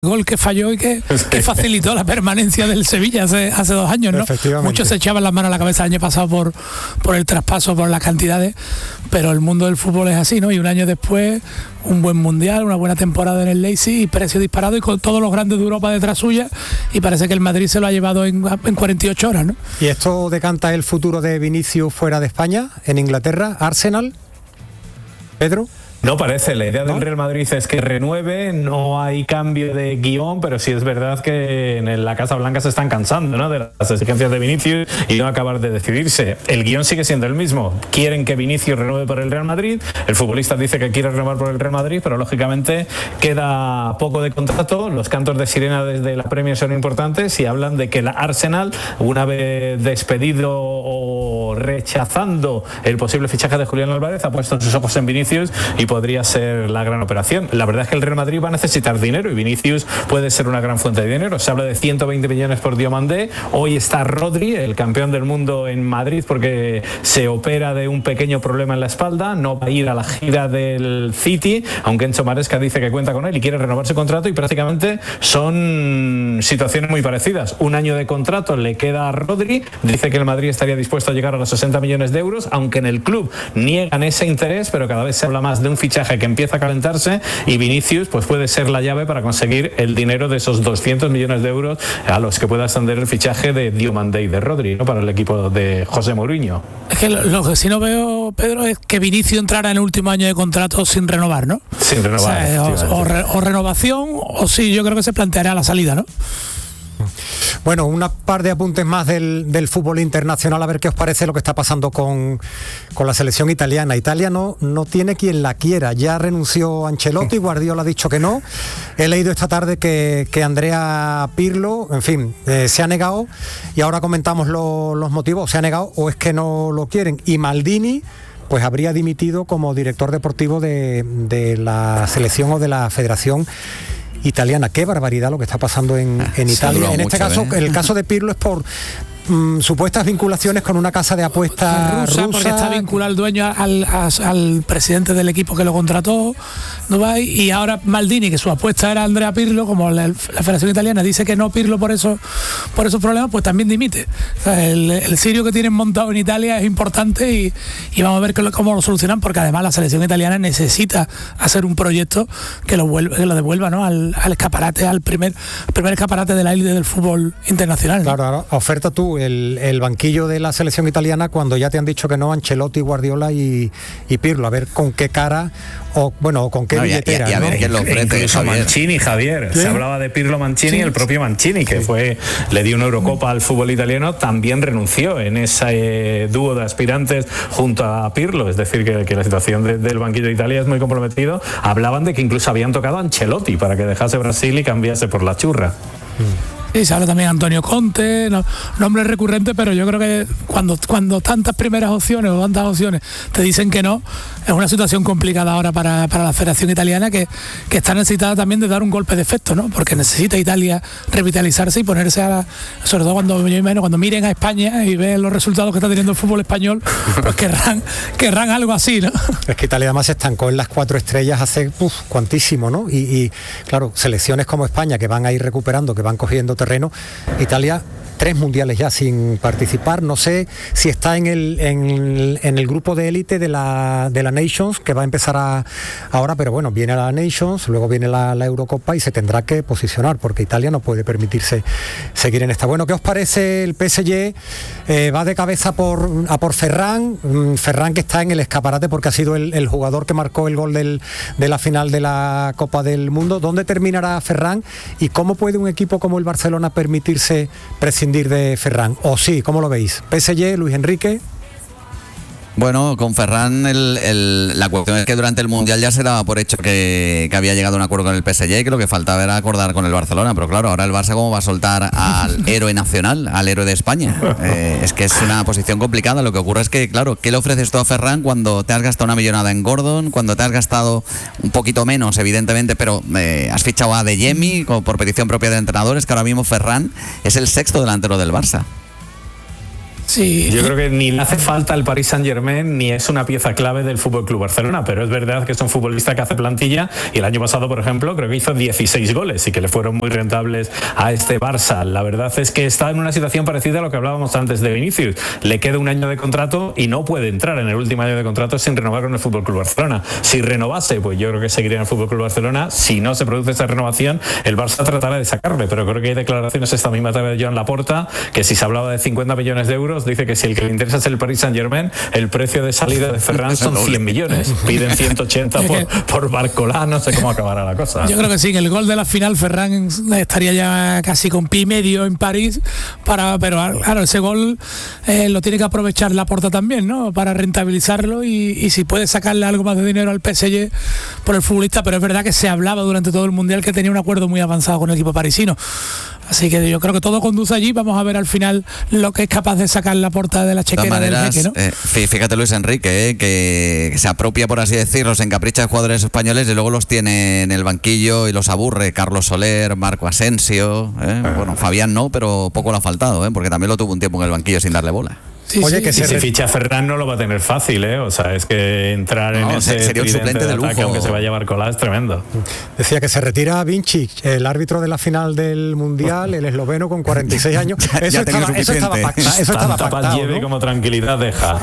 gol que falló y que facilitó la permanencia del Sevilla hace 2 años, ¿no? Muchos se echaban las manos a la cabeza el año pasado por el traspaso, por las cantidades, pero el mundo del fútbol es así, ¿no? Y un año después, un buen mundial, una buena temporada en el Leipzig y precio disparado y con todos los grandes de Europa detrás suya, y parece que el Madrid se lo ha llevado en 48 horas, ¿no? ¿Y esto decanta el futuro de Vinicius fuera de España, en Inglaterra, Arsenal? ¿Pedro? No parece, la idea del Real Madrid es que renueve, no hay cambio de guión, pero sí es verdad que en la Casa Blanca se están cansando, ¿no?, de las exigencias de Vinicius y no acabar de decidirse. El guión sigue siendo el mismo, quieren que Vinicius renueve por el Real Madrid, el futbolista dice que quiere renovar por el Real Madrid, pero lógicamente queda poco de contrato, los cantos de sirena desde la Premier son importantes y hablan de que el Arsenal, una vez despedido o rechazando el posible fichaje de Julián Álvarez, ha puesto sus ojos en Vinicius y podría ser la gran operación. La verdad es que el Real Madrid va a necesitar dinero y Vinicius puede ser una gran fuente de dinero. Se habla de 120 millones por Diomandé. Hoy está Rodri, el campeón del mundo, en Madrid porque se opera de un pequeño problema en la espalda. No va a ir a la gira del City, aunque Enzo Maresca dice que cuenta con él y quiere renovar su contrato, y prácticamente son situaciones muy parecidas. 1 año de contrato le queda a Rodri. Dice que el Madrid estaría dispuesto a llegar a los 60 millones de euros, aunque en el club niegan ese interés, pero cada vez se habla más de un fichaje que empieza a calentarse, y Vinicius pues puede ser la llave para conseguir el dinero de esos 200 millones de euros a los que pueda ascender el fichaje de Diomandé y de Rodri, ¿no?, para el equipo de José Mourinho. Es que lo que sí no veo, Pedro, es que Vinicius entrara en el último año de contrato sin renovar, ¿no? Sin renovar. O renovación, o sí, yo creo que se planteará la salida, ¿no? Bueno, una par de apuntes más del fútbol internacional, a ver qué os parece lo que está pasando con la selección italiana. Italia no tiene quien la quiera, ya renunció Ancelotti, Guardiola ha dicho que no. He leído esta tarde que Andrea Pirlo, en fin, se ha negado, y ahora comentamos los motivos. Se ha negado o es que no lo quieren, y Maldini pues habría dimitido como director deportivo de la selección o de la federación italiana. Qué barbaridad lo que está pasando en Italia. En este caso, el caso de Pirlo es por supuestas vinculaciones con una casa de apuestas rusa, porque está vinculado el dueño al presidente del equipo que lo contrató, Dubai, y ahora Maldini, que su apuesta era Andrea Pirlo, como la Federación Italiana dice que no Pirlo por esos problemas, pues también dimite. O sea, el sirio que tienen montado en Italia es importante y vamos a ver cómo lo solucionan, porque además la selección italiana necesita hacer un proyecto que lo devuelva, ¿no?, al escaparate, al primer escaparate de la élite del fútbol internacional. Claro, ahora oferta tú el banquillo de la selección italiana cuando ya te han dicho que no Ancelotti, Guardiola y Pirlo, a ver con qué cara o con qué billetera. Y a ver quién lo ofrece. Incluso Mancini, Javier. ¿Sí? Se hablaba de Pirlo, Mancini, sí. El propio Mancini, que le dio una Eurocopa al fútbol italiano, también renunció en ese dúo de aspirantes junto a Pirlo. Es decir, que la situación del banquillo de Italia es muy comprometido. Hablaban de que incluso habían tocado a Ancelotti para que dejase Brasil y cambiase por la churra. Sí, se habla también de Antonio Conte, nombres recurrentes, pero yo creo que cuando tantas primeras opciones o tantas opciones te dicen que no, es una situación complicada ahora para la Federación Italiana, que está necesitada también de dar un golpe de efecto, ¿no? Porque necesita Italia revitalizarse y ponerse sobre todo cuando miren a España y ven los resultados que está teniendo el fútbol español, pues querrán algo así, ¿no? Es que Italia además se estancó en las 4 estrellas hace cuantísimo, ¿no? Y claro, selecciones como España que van a ir recuperando, que van cogiendo terreno. Italia 3 mundiales ya sin participar. No sé si está en el grupo de élite de la Nations, que va a empezar ahora, pero bueno, viene la Nations, luego viene la Eurocopa y se tendrá que posicionar, porque Italia no puede permitirse seguir en esta. Bueno, ¿qué os parece el PSG? Va de cabeza a por Ferran, que está en el escaparate porque ha sido el jugador que marcó el gol de la final de la Copa del Mundo. ¿Dónde terminará Ferran y cómo puede un equipo como el Barcelona permitirse prescindir de Ferran? ¿O sí? ¿Cómo lo veis? PSG, Luis Enrique. Bueno, con Ferran la cuestión es que durante el Mundial ya se daba por hecho que había llegado a un acuerdo con el PSG, y que lo que faltaba era acordar con el Barcelona, pero claro, ahora el Barça cómo va a soltar al héroe nacional, al héroe de España. Es que es una posición complicada. Lo que ocurre es que, claro, ¿qué le ofreces tú a Ferran cuando te has gastado una millonada en Gordon, cuando te has gastado un poquito menos, evidentemente, pero has fichado a Adeyemi por petición propia de entrenadores, que ahora mismo Ferran es el 6º delantero del Barça? Sí. Yo creo que ni le hace falta al Paris Saint-Germain ni es una pieza clave del Fútbol Club Barcelona, pero es verdad que es un futbolista que hace plantilla y el año pasado, por ejemplo, creo que hizo 16 goles y que le fueron muy rentables a este Barça. La verdad es que está en una situación parecida a lo que hablábamos antes de Vinicius. Le queda un año de contrato y no puede entrar en el último año de contrato sin renovar con el Fútbol Club Barcelona. Si renovase, pues yo creo que seguiría en el Fútbol Club Barcelona. Si no se produce esa renovación, el Barça tratará de sacarle, pero creo que hay declaraciones esta misma tarde de Joan Laporta que si se hablaba de 50 millones de euros, dice que si el que le interesa es el Paris Saint-Germain, el precio de salida de Ferran son 100 millones. Piden 180 por Barcolá, no sé cómo acabará la cosa. Yo creo que sí, en el gol de la final Ferran estaría ya casi con pie y medio en París, pero claro, ese gol lo tiene que aprovechar Laporta también, ¿no? Para rentabilizarlo y si puede sacarle algo más de dinero al PSG por el futbolista, pero es verdad que se hablaba durante todo el Mundial que tenía un acuerdo muy avanzado con el equipo parisino. Así que yo creo que todo conduce allí. Vamos a ver al final lo que es capaz de sacar Laporta de la chequera del jeque, ¿no? Fíjate Luis Enrique, que se apropia, por así decirlo, se encapricha de jugadores españoles y luego los tiene en el banquillo y los aburre. Carlos Soler, Marco Asensio, bueno, Fabián no, pero poco le ha faltado, porque también lo tuvo un tiempo en el banquillo sin darle bola. Sí, Oye, sí, que si ficha a Ferran no lo va a tener fácil, o sea, es que entrar en ese sería un suplente de lujo, ataque, aunque se va a llevar Colá, es tremendo. Decía que se retira Vincic, el árbitro de la final del Mundial, el esloveno con 46 años. Eso estaba pactado, lleve, ¿no? como tranquilidad deja.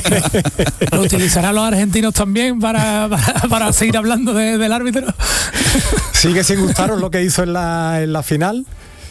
¿Lo utilizarán los argentinos también para seguir hablando del árbitro? ¿Sigue sin gustaros lo que hizo en la final?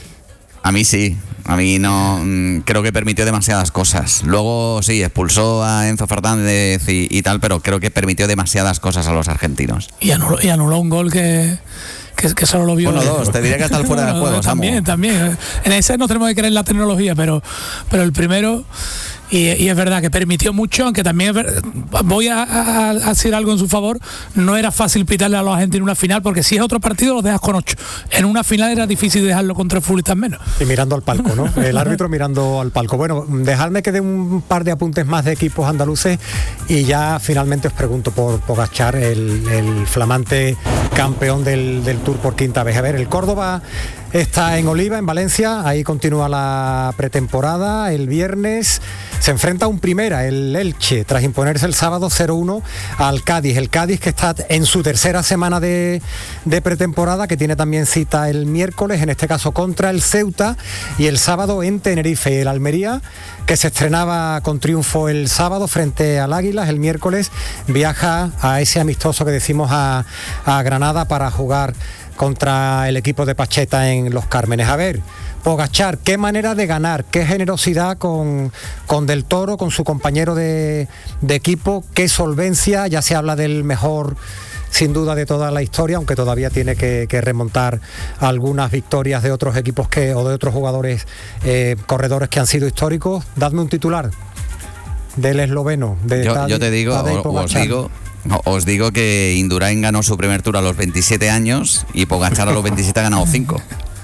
A mí sí, a mí no, creo que permitió demasiadas cosas. Luego sí, expulsó a Enzo Fernández y tal, pero creo que permitió demasiadas cosas a los argentinos. Y anuló un gol que solo lo vio. Bueno, dos, te diré que hasta el fuera de juego. También. En ese no tenemos que creer en la tecnología, pero el primero... Y es verdad que permitió mucho, aunque también voy a decir algo en su favor, no era fácil pitarle a los argentinos en una final, porque si es otro partido los dejas con 8. En una final era difícil dejarlo con 3 futbolistas menos. Y mirando al palco, ¿no? El árbitro mirando al palco. Bueno, dejadme que dé un par de apuntes más de equipos andaluces y ya finalmente os pregunto por Pogačar, el flamante campeón del Tour por quinta vez. A ver, el Córdoba está en Oliva, en Valencia, ahí continúa la pretemporada. El viernes se enfrenta a un primera, el Elche, tras imponerse el sábado 0-1 al Cádiz. El Cádiz que está en su tercera semana de pretemporada, que tiene también cita el miércoles, en este caso contra el Ceuta, y el sábado en Tenerife. Y el Almería, que se estrenaba con triunfo el sábado frente al Águilas, el miércoles viaja a ese amistoso que decimos a Granada para jugar contra el equipo de Pacheta en Los Cármenes. A ver, Pogačar, qué manera de ganar, qué generosidad con Del Toro, con su compañero de equipo, qué solvencia. Ya se habla del mejor sin duda de toda la historia, aunque todavía tiene que remontar algunas victorias de otros equipos o de otros jugadores, corredores que han sido históricos. Dadme un titular del esloveno. Yo te digo, os digo que Indurain ganó su primer Tour a los 27 años y Pogačar a los 27 ha ganado 5.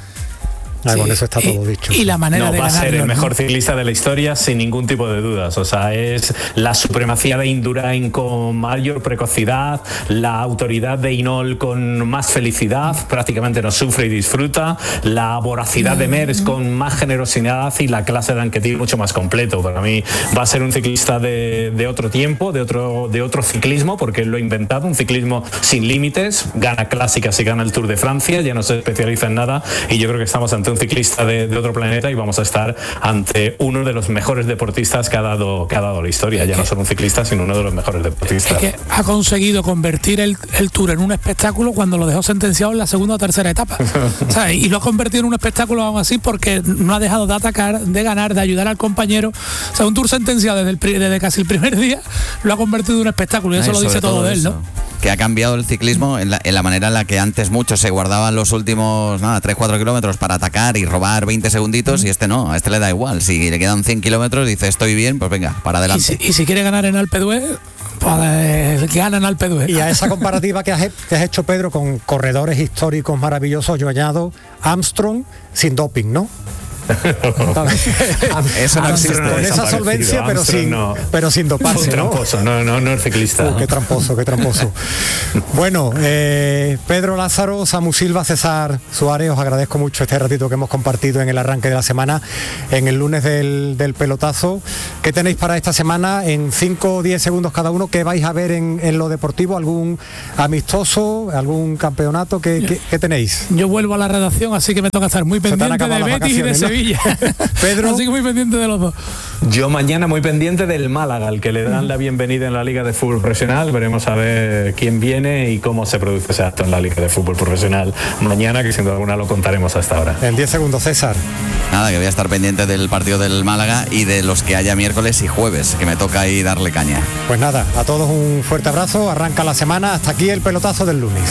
Con eso está todo dicho. Y la manera de va a ser el mejor ¿no? ciclista de la historia sin ningún tipo de dudas. O sea, es la supremacía de Indurain con mayor precocidad, la autoridad de Hinault con más felicidad, prácticamente no sufre y disfruta, la voracidad de Merckx con más generosidad y la clase de Anquetil mucho más completo. Para mí va a ser un ciclista de otro tiempo, de otro ciclismo, porque él lo ha inventado, un ciclismo sin límites, gana clásicas y gana el Tour de Francia, ya no se especializa en nada, y yo creo que estamos ante un ciclista de otro planeta y vamos a estar ante uno de los mejores deportistas que ha dado la historia. Ya no solo un ciclista, sino uno de los mejores deportistas. Es que ha conseguido convertir el Tour en un espectáculo cuando lo dejó sentenciado en la segunda o tercera etapa. ¿Sabes? Y lo ha convertido en un espectáculo aún así porque no ha dejado de atacar, de ganar, de ayudar al compañero. O sea, un Tour sentenciado desde casi el primer día lo ha convertido en un espectáculo y eso lo dice todo de él, ¿no? Que ha cambiado el ciclismo en la manera en la que antes muchos se guardaban los últimos 3-4 kilómetros para atacar y robar 20 segunditos, y este no, a este le da igual. Si le quedan 100 kilómetros, dice estoy bien, pues venga, para adelante. Y si quiere ganar en Alpe d'Huez, pues gana en Alpe d'Huez. Y a esa comparativa que has hecho, Pedro, con corredores históricos maravillosos, yo añado Armstrong sin doping, ¿no? Eso no existe. Con esa solvencia, pero sin doparse, ¿no? Tramposo, no es ciclista. Qué tramposo. Bueno, Pedro Lázaro, Samu Silva, César Suárez, os agradezco mucho este ratito que hemos compartido en el arranque de la semana, en el lunes del pelotazo. ¿Qué tenéis para esta semana? En 5 o 10 segundos cada uno, ¿qué vais a ver en lo deportivo? ¿Algún amistoso? ¿Algún campeonato? ¿Qué tenéis? Yo vuelvo a la redacción, así que me toca estar muy pendiente de Betis y de Sevilla. Pedro. Así que muy pendiente de los dos. Yo mañana muy pendiente del Málaga, al que le dan la bienvenida en la Liga de Fútbol Profesional. Veremos a ver quién viene y cómo se produce ese acto en la Liga de Fútbol Profesional mañana, que sin duda alguna lo contaremos hasta ahora. En 10 segundos, César. Nada, que voy a estar pendiente del partido del Málaga y de los que haya miércoles y jueves, que me toca ahí darle caña. Pues nada, a todos un fuerte abrazo, arranca la semana, hasta aquí el pelotazo del lunes.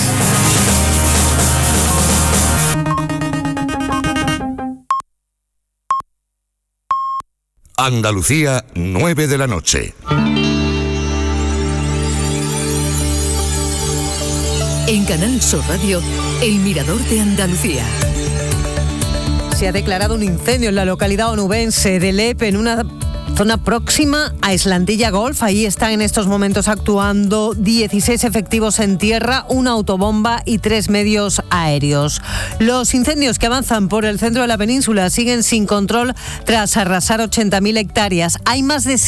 Andalucía, 9 de la noche. En Canal Sur Radio, El Mirador de Andalucía. Se ha declarado un incendio en la localidad onubense de Lepe, en una zona próxima a Islandilla Golf. Ahí están en estos momentos actuando 16 efectivos en tierra, una autobomba y 3 medios aéreos. Los incendios que avanzan por el centro de la península siguen sin control tras arrasar 80.000 hectáreas. Hay más de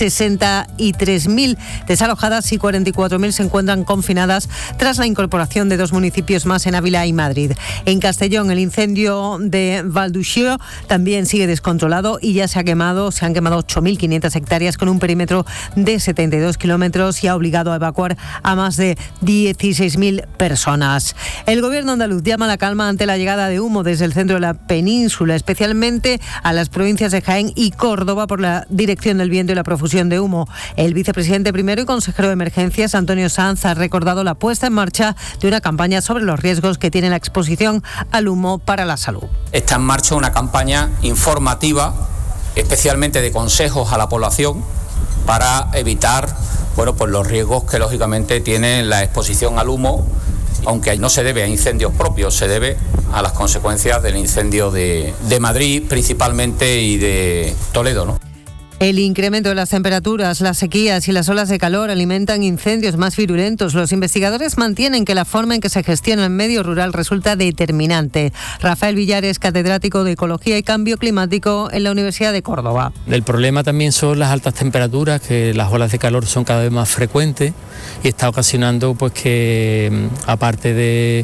63.000 desalojadas y 44.000 se encuentran confinadas tras la incorporación de 2 municipios más en Ávila y Madrid. En Castellón, el incendio de Valduxio también sigue descontrolado y ya se han quemado 8.500 hectáreas con un perímetro de 72 kilómetros y ha obligado a evacuar a más de 16.000 personas. El gobierno andaluz llama a la calma ante la llegada de humo desde el centro de la península, especialmente a las provincias de Jaén y Córdoba por la dirección del viento y la profusión de humo. El vicepresidente primero y consejero de emergencias, Antonio Sanz, ha recordado la puesta en marcha de una campaña sobre los riesgos que tiene la exposición al humo para la salud. Está en marcha una campaña informativa, especialmente de consejos a la población para evitar los riesgos que lógicamente tiene la exposición al humo, aunque no se debe a incendios propios, se debe a las consecuencias del incendio de Madrid principalmente y de Toledo, ¿no? El incremento de las temperaturas, las sequías y las olas de calor alimentan incendios más virulentos. Los investigadores mantienen que la forma en que se gestiona el medio rural resulta determinante. Rafael Villar es catedrático de Ecología y Cambio Climático en la Universidad de Córdoba. El problema también son las altas temperaturas, que las olas de calor son cada vez más frecuentes y está ocasionando que aparte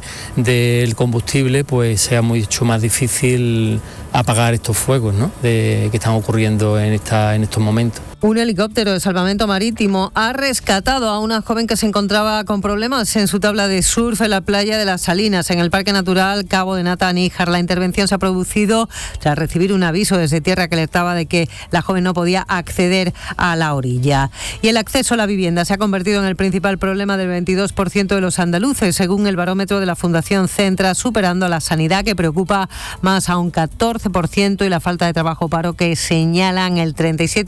del combustible sea mucho más difícil apagar estos fuegos, ¿no?, que están ocurriendo en estos momentos. Un helicóptero de salvamento marítimo ha rescatado a una joven que se encontraba con problemas en su tabla de surf en la playa de Las Salinas, en el Parque Natural Cabo de Nata-Níjar. La intervención se ha producido tras recibir un aviso desde tierra que alertaba de que la joven no podía acceder a la orilla. Y el acceso a la vivienda se ha convertido en el principal problema del 22% de los andaluces, según el barómetro de la Fundación Centra, superando a la sanidad, que preocupa más a un 14%, y la falta de trabajo o paro, que señalan el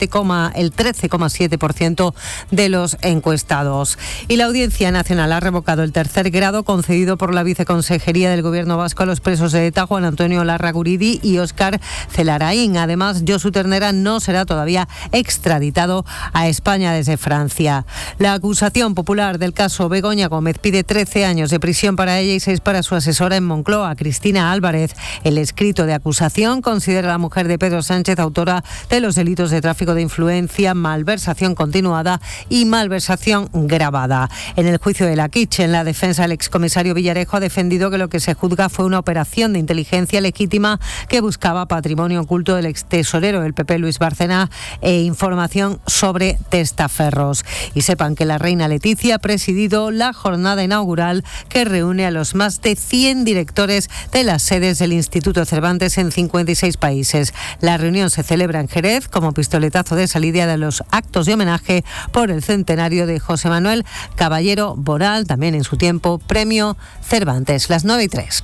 13,7% de los encuestados. Y la Audiencia Nacional ha revocado el tercer grado concedido por la Viceconsejería del Gobierno vasco a los presos de ETA, Juan Antonio Larraguridi y Óscar Celaraín. Además, Josu Ternera no será todavía extraditado a España desde Francia. La acusación popular del caso Begoña Gómez pide 13 años de prisión para ella y 6 para su asesora en Moncloa, Cristina Álvarez. El escrito de acusación considera a la mujer de Pedro Sánchez autora de los delitos de tráfico de influencia, malversación continuada y malversación gravada. En el juicio de la Kitchen, la defensa del excomisario Villarejo ha defendido que lo que se juzga fue una operación de inteligencia legítima que buscaba patrimonio oculto del extesorero del PP Luis Bárcena e información sobre testaferros. Y sepan que la reina Leticia ha presidido la jornada inaugural que reúne a los más de 100 directores de las sedes del Instituto Cervantes en 56 países. La reunión se celebra en Jerez como pistoletazo de salida de los actos de homenaje por el centenario de José Manuel Caballero Boral, también en su tiempo Premio Cervantes. Las 9:03.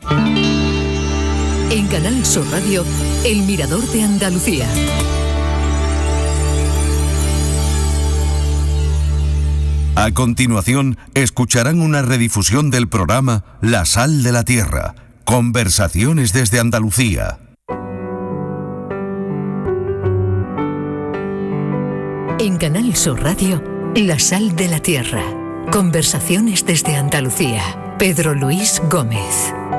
En Canal Sur Radio, El Mirador de Andalucía. A continuación, escucharán una redifusión del programa La Sal de la Tierra. Conversaciones desde Andalucía. En Canal Sur Radio, La Sal de la Tierra. Conversaciones desde Andalucía. Pedro Luis Gómez.